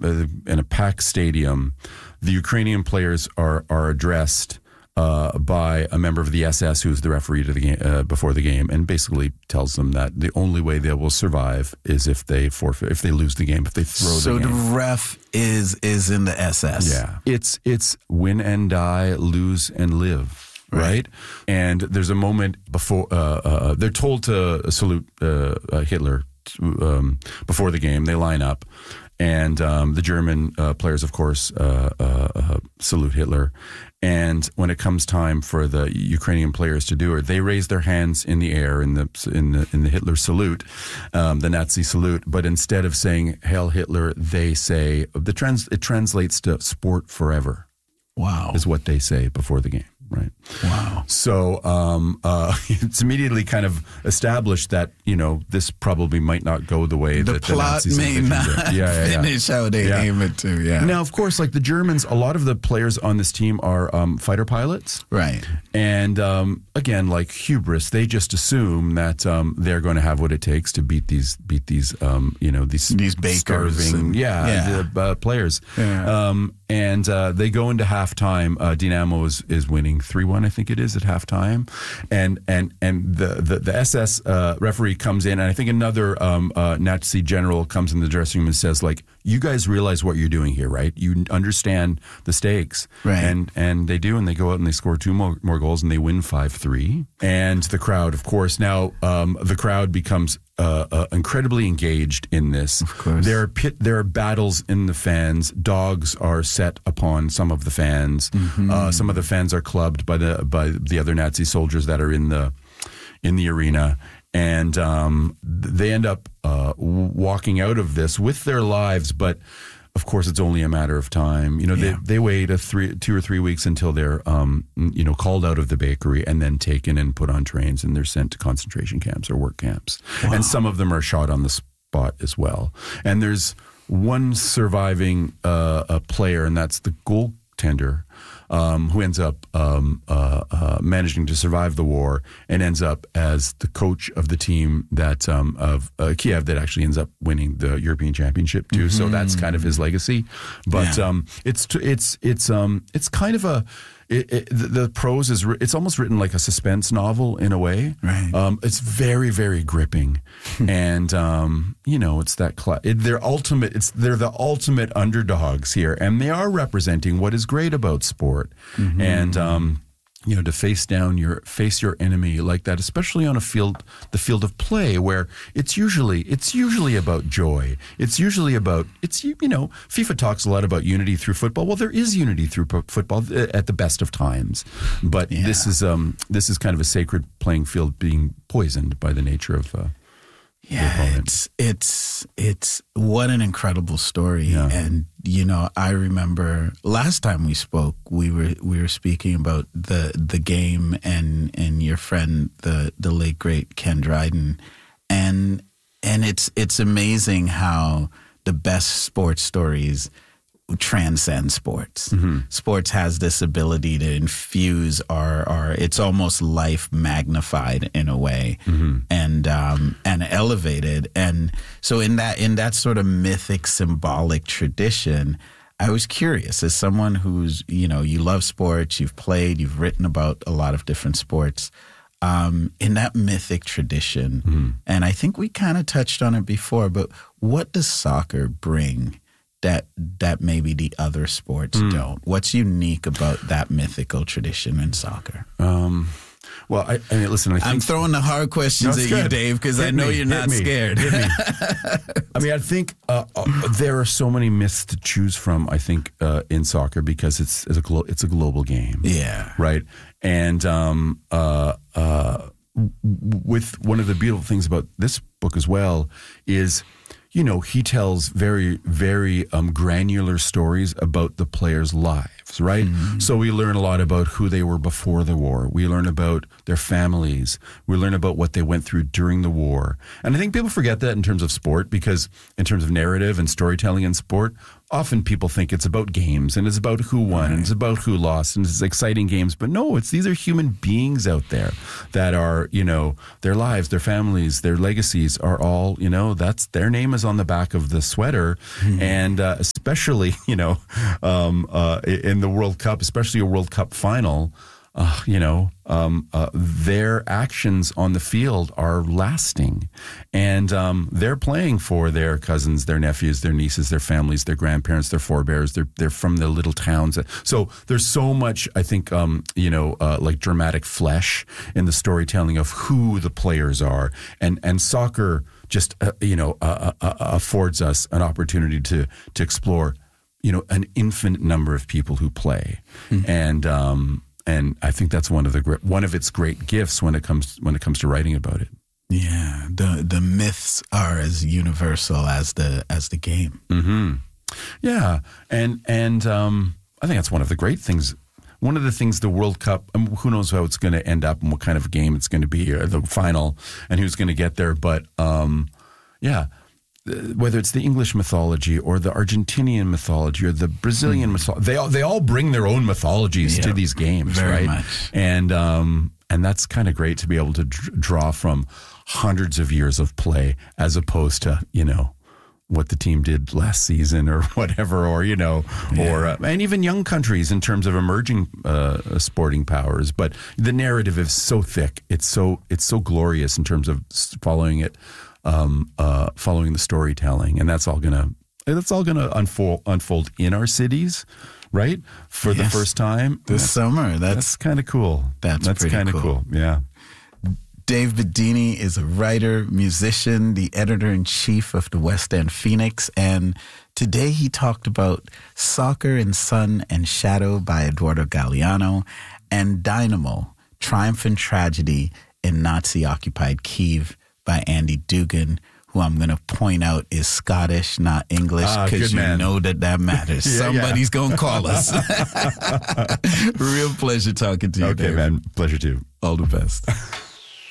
in a packed stadium, the Ukrainian players are addressed by a member of the SS, who's the referee to the game before the game, and basically tells them that the only way they will survive is if they forfeit, if they lose the game, if they throw the game. So the ref is in the SS. Yeah, it's win and die, lose and live. Right. And there's a moment before they're told to salute Hitler before the game. They line up, and the German players, of course, salute Hitler. And when it comes time for the Ukrainian players to do it, they raise their hands in the air in the Hitler salute, the Nazi salute. But instead of saying "Hail Hitler," they say it translates to "Sport forever." Wow, is what they say before the game. Right. Wow. So it's immediately kind of established that, this probably might not go the way that the Nazis may not finish how they aim it to. Yeah. Now, of course, like the Germans, a lot of the players on this team are fighter pilots. Right. And again, like hubris, they just assume that they're going to have what it takes to beat these these bakers starving, players. Yeah. And they go into halftime. Dynamo is winning 3-1, I think it is, at halftime. And the SS referee comes in, and I think another Nazi general comes in the dressing room and says, like, you guys realize what you're doing here, right? You understand the stakes. Right. And they do, and they go out and they score 2 more goals, and they win 5-3. And the crowd, of course, now the crowd becomes incredibly engaged in this. Of course. There are battles in the fans. Dogs are set upon some of the fans. Mm-hmm. Some of the fans are clubbed by the other Nazi soldiers that are in the arena. And they end up walking out of this with their lives, but of course it's only a matter of time. They wait 2 or 3 weeks until they're called out of the bakery and then taken and put on trains, and they're sent to concentration camps or work camps. Wow. And some of them are shot on the spot as well. And there's one surviving player, and that's the goaltender, who ends up managing to survive the war and ends up as the coach of the team that of Kiev that actually ends up winning the European Championship too. Mm-hmm. So that's kind of his legacy. But it's kind of a. The prose is it's almost written like a suspense novel in a way. Right. It's very, very gripping, and it's that they're the ultimate underdogs here, and they are representing what is great about sport, mm-hmm. and to face your enemy like that, especially on the field of play, where it's usually about joy. It's usually about FIFA talks a lot about unity through football. Well, there is unity through football at the best of times, but this is kind of a sacred playing field being poisoned by the nature of. It's what an incredible story. Yeah. And I remember last time we spoke, we were speaking about the game and your friend, the late great Ken Dryden, and it's amazing how the best sports stories transcend sports. Mm-hmm. Sports has this ability to infuse our it's almost life magnified in a way, mm-hmm. and elevated. And so in that sort of mythic symbolic tradition, I was curious, as someone who's, you love sports, you've played, you've written about a lot of different sports, in that mythic tradition, mm-hmm. and I think we kind of touched on it before, but what does soccer bring that maybe the other sports don't? What's unique about that mythical tradition in soccer? Well, I mean, listen, I'm throwing the hard questions at you, Dave, because I know you're not scared. Hit me. I mean, I think there are so many myths to choose from, I think, in soccer, because it's a global game. Yeah. Right? And with one of the beautiful things about this book as well is, he tells very, very granular stories about the players' lives, right? Mm-hmm. So we learn a lot about who they were before the war. We learn about their families. We learn about what they went through during the war. And I think people forget that in terms of sport, because in terms of narrative and storytelling in sport, often people think it's about games and it's about who won and it's about who lost and it's exciting games. But no, these are human beings out there that are, their lives, their families, their legacies are all, that's their name is on the back of the sweater. And especially, in the World Cup, especially a World Cup final, their actions on the field are lasting, and they're playing for their cousins, their nephews, their nieces, their families, their grandparents, their forebears. They're from the little towns. So there's so much, I think, like dramatic flesh in the storytelling of who the players are, and soccer just affords us an opportunity to explore, an infinite number of people who play, and I think that's one of its great gifts when it comes to writing about it. Yeah, the myths are as universal as the game. Mm-hmm. Yeah, and I think that's one of the great things. One of the things the World Cup, who knows how it's going to end up and what kind of game it's going to be, or the final, and who's going to get there. But whether it's the English mythology or the Argentinian mythology or the Brazilian mythology, they all bring their own mythologies to these games, very right? Much. And that's kind of great to be able to draw from hundreds of years of play as opposed to, what the team did last season or whatever, or, and even young countries in terms of emerging sporting powers. But the narrative is so thick. It's so glorious in terms of following it. Following the storytelling, and that's all gonna unfold in our cities, right? For the first time this summer. That's kind of cool. That's kind of cool. Yeah. Dave Bedini is a writer, musician, the editor-in-chief of the West End Phoenix, and today he talked about Soccer in Sun and Shadow by Eduardo Galeano and Dynamo, Triumph and Tragedy in Nazi-occupied Kyiv by Andy Dugan, who I'm going to point out is Scottish, not English, because know that matters. Somebody's going to call us. Real pleasure talking to you, Okay, Dave. man. Pleasure too. All the best.